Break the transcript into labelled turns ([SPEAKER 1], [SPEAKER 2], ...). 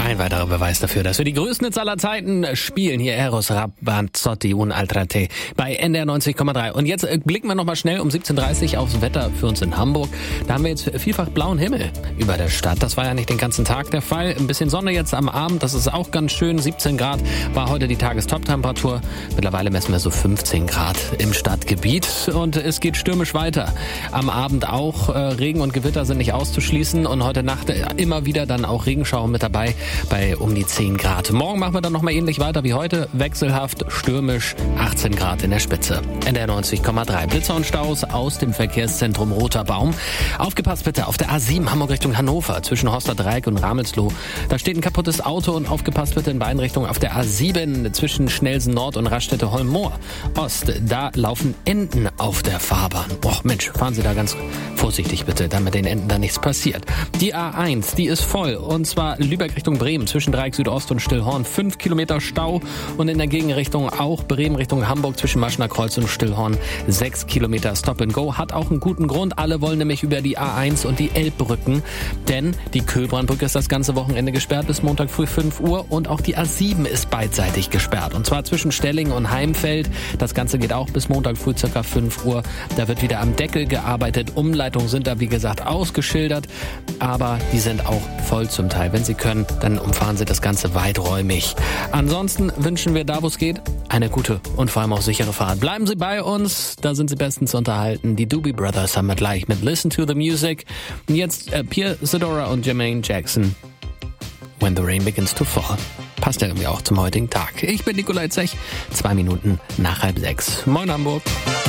[SPEAKER 1] Ein weiterer Beweis dafür, dass wir die größten Hits aller Zeiten spielen. Hier Eros Ramazzotti und Altra Te bei NDR 90,3. Und jetzt blicken wir nochmal schnell um 17.30 Uhr aufs Wetter für uns in Hamburg. Da haben wir jetzt vielfach blauen Himmel über der Stadt. Das war ja nicht den ganzen Tag der Fall. Ein bisschen Sonne jetzt am Abend, das ist auch ganz schön. 17 Grad war heute die Tagestop-Temperatur. Mittlerweile messen wir so 15 Grad im Stadtgebiet. Und es geht stürmisch weiter. Am Abend auch Regen und Gewitter sind nicht auszuschließen. Und heute Nacht immer wieder dann auch Regenschauer mit dabei bei um die 10 Grad. Morgen machen wir dann nochmal ähnlich weiter wie heute. Wechselhaft, stürmisch, 18 Grad in der Spitze. NDR 90,3. Blitzer und Staus aus dem Verkehrszentrum Roter Baum. Aufgepasst bitte auf der A7 Hamburg Richtung Hannover zwischen Horsterdreieck und Ramelsloh. Da steht ein kaputtes Auto und aufgepasst bitte in beiden Richtungen auf der A7 zwischen Schnelsen Nord und Raststätte Holmmoor Ost. Da laufen Enten auf der Fahrbahn. Boah, Mensch, fahren Sie da ganz vorsichtig bitte, damit den Enten da nichts passiert. Die A1, die ist voll und zwar Lübeck Richtung Bremen zwischen Dreieck Südost und Stillhorn 5 Kilometer Stau und in der Gegenrichtung auch Bremen Richtung Hamburg zwischen Maschner Kreuz und Stillhorn 6 Kilometer Stop and Go. Hat auch einen guten Grund. Alle wollen nämlich über die A1 und die Elbbrücken, denn die Köhlbrandbrücke ist das ganze Wochenende gesperrt bis Montag früh 5 Uhr und auch die A7 ist beidseitig gesperrt und zwar zwischen Stellingen und Heimfeld. Das Ganze geht auch bis Montag früh circa 5 Uhr. Da wird wieder am Deckel gearbeitet. Umleitungen sind da wie gesagt ausgeschildert, aber die sind auch voll zum Teil. Wenn Sie können, dann umfahren Sie das Ganze weiträumig. Ansonsten wünschen wir da, wo es geht, eine gute und vor allem auch sichere Fahrt. Bleiben Sie bei uns, da sind Sie bestens unterhalten. Die Doobie Brothers haben wir gleich mit Listen to the Music. Und jetzt Pierre Zadora und Jermaine Jackson. When the Rain Begins to Fall. Passt ja irgendwie auch zum heutigen Tag. Ich bin Nikolai Zech, 2 Minuten nach 5:30. Moin Hamburg.